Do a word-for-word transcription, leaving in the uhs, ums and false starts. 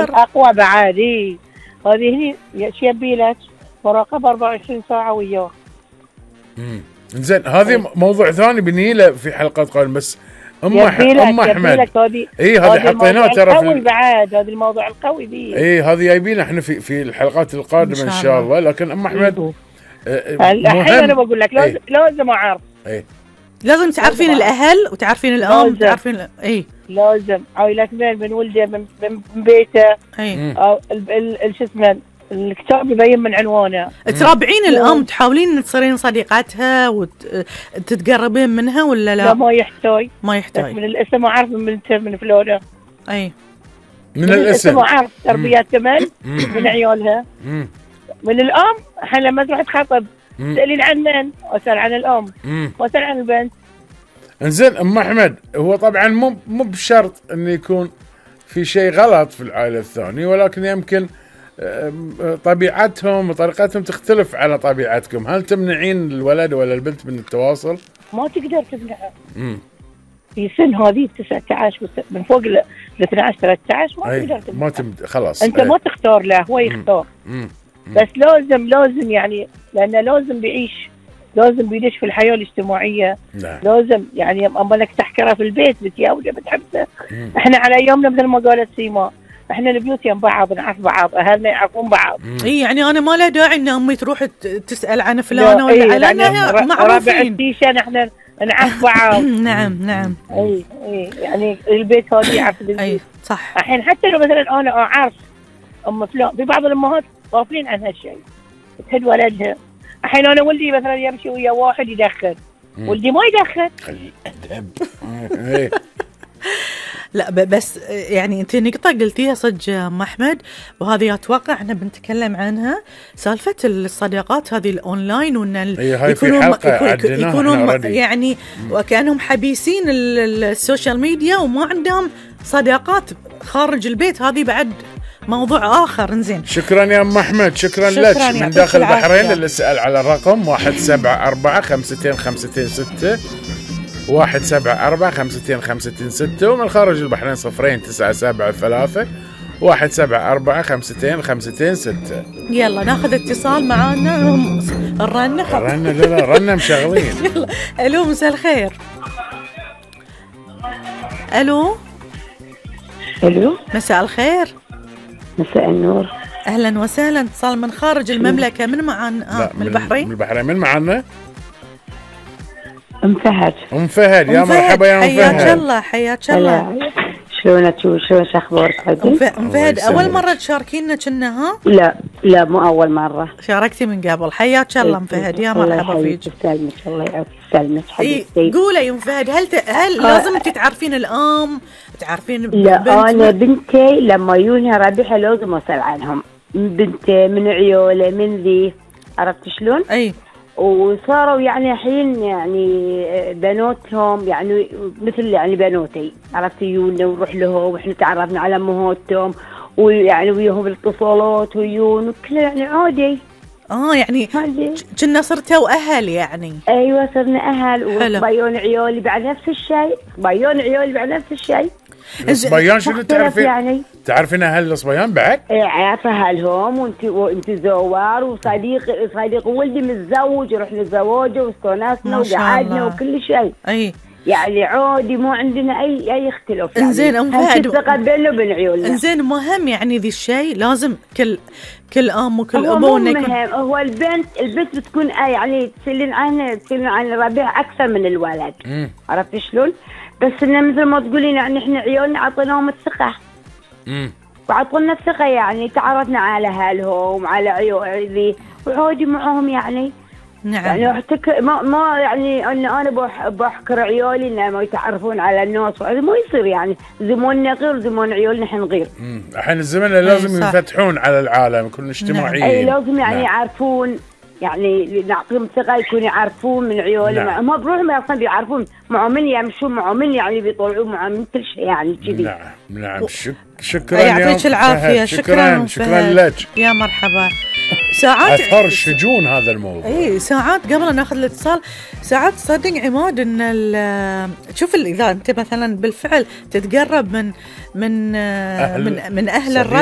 أكبر أقوى بعد. إيه هذه هني يبي لك مراقبة أربعة وعشرين ساعة وياه. امم زين هذه موضوع ثاني بنيله في حلقات قادمة. بس ام ح... ام احمد اي هذه حطيناه ترى في بعد هذا الموضوع القوي دي. اي هذه جايبينه احنا في في الحلقات القادمه ان شاء الله. لكن ام احمد الحين انا بقول لك لازم لازم اعرف. اي لازم تعرفين الاهل وتعرفين الام وتعرفين اي لازم عائلة من ولده من, من بيته. اي او شو اسمه الكتاب يبين من عنوانه. ترابعين الام تحاولين تصيرين صديقاتها وتتقربين منها ولا لا؟ لا ما يحتاج ما يحتاج من الاسم اعرف من من فلورة. اي من, من الاسم اعرف تربيات كمان من عيالها. مم. من الام الحين لما تروح تخاطب تسالين عن من؟ اسال عن الام واسال عن البنت. انزين ام احمد هو طبعا مو مو بشرط انه يكون في شيء غلط في العائله الثانيه، ولكن يمكن طبيعتهم وطريقتهم تختلف على طبيعتكم. هل تمنعين الولد ولا البنت من التواصل؟ ما تقدر تمنعه. امم في سن هذه تسعة عشر من فوق ال اثني عشر ثلاثة عشر ما تقدر تمنعه. ما تم... خلاص انت أي. ما تختار له هو يختار. مم. مم. بس لازم لازم يعني لانه لازم بيعيش، لازم بيدش في الحياه الاجتماعيه. لا. لازم يعني اما انك تحكره في البيت بتجاوبه بتحبسه. احنا على ايامنا مثل ما قالت سيما احنا البيوت يم بعض نعرف بعض، اهلنا يعرفون بعض. اي يعني انا ما له داعي ان امي تروح تسال عن فلانه ولا على لانها معروفين. ربع التيشن احنا نعرف بعض. نعم نعم. اي اي يعني البيت هذا يعرف البيت. اي صح. الحين حتى لو مثلا انا اعرف ام فلان، في بعض الامهات غافلين عن هالشيء تهد ولدها. الحين انا ولدي مثلا يمشي ويا واحد يدخن، ولدي ما يدخن. لا بس يعني انت نقطه قلتيها صدق ام احمد، وهذه اتوقع احنا بنتكلم عنها، سالفه الصداقات هذه الاونلاين وان يكونون يكونون يعني وكانهم حبيسين السوشيال ميديا وما عندهم صداقات خارج البيت. هذه بعد موضوع آخر. انزين شكرا يا أم أحمد، شكرا, شكرا لك من داخل البحرين. اللي سأل على الرقم واحد سبعة أربعة خمستين خمستين ستة واحد سبعة أربعة خمستين خمستين ستة، ومن خارج البحرين صفرين تسعة سبعة ثلاثة واحد سبعة أربعة خمستين خمستين ستة. يلا ناخذ اتصال معانا. الرنة الرنة لا لا رنة مشغلين. يلا ألو مساء الخير. ألو ألو مساء الخير. مساء النور. اهلا وسهلا. اتصال من خارج المملكه. من معانا؟ آه من البحرين. من البحرين. من معانا؟ ام فهد. ام فهد يا مرحبا يا ام فهد. حياك الله حياك الله. شلونك وشلون اخبارك؟ ام فهد اول مره تشاركينا كنا ها؟ لا لا مو اول مره، شاركتي من قبل. حياك الله ام فهد يا مرحبا فيك. يسلمك الله يعافيك. يسلمك حبيبتي. قولي يا ام فهد هل ت... هل آه. لازم تعرفين الام تعرفين لا بنت انا بنتي لما يجوني ربيحه لازم اسال عنهم، بنتي من عيوله من ذي، عرفت شلون؟ اي وصاروا يعني الحين يعني بنوتهم يعني مثل يعني بنوتي، عرفت يجونا ونروح لهم واحنا تعرفنا على امهاتهم ويعني وياهم الاتصالات ويجون وكله يعني عادي. اه يعني كنا صرتوا اهل يعني. ايوه صرنا اهل. وصبيون عيالي بعد نفس الشيء، صبيون عيالي بعد نفس الشيء. الصبيان شنو تعرفين؟ يعني تعرفين اهل الصبيان بعد؟ ايه عارفه اهلهم. وانت وانت زوار وصديق صديق ولدي متزوج ورحنا زواجه واستونسنا وقعدنا وكل شيء. اي يعني عادي مو عندنا اي اي اختلاف. يعني انزين ام فهد تقبلنا بين عيولنا. انزين مهم يعني ذي الشيء لازم كل كل ام وكل ابو ابو انه يكون هو البنت البنت بتكون يعني تسلين عنها تسلين عن الربيع اكثر من الولد. عرفت شلون؟ بس انه مثل ما تقولين يعني احنا عيالنا عطيناهم الثقه. امم وعطونا الثقه يعني تعرفنا على اهلهم على عيالي وعادي معهم يعني. نعم. يعني احتك ما ما يعني ان انا بح بحكر عيالي ان ما يتعرفون على الناس، ما يصير يعني زماننا غير زمان عيالنا احنا غير. امم الحين الزمن لازم يفتحون على العالم يكونوا اجتماعيين. نعم. اي لازم يعني نعم. يعرفون يعني نعطيهم ثقه يكونوا يعرفون من عيالهم. نعم. ما بروحهم اصلا بيعرفون مع من يمشون مع من يعني بيطلعون مع من كل شيء يعني كذي. نعم نعم. شك شكرا يعطيك العافيه. شكرا شكرا لك يا مرحبا. ساعات اثار شجون هذا الموضوع. اي ساعات قبل ناخذ الاتصال ساعات تصدق عماد ان تشوف اذا انت مثلا بالفعل تتقرب من من أهل من, من اهل الربع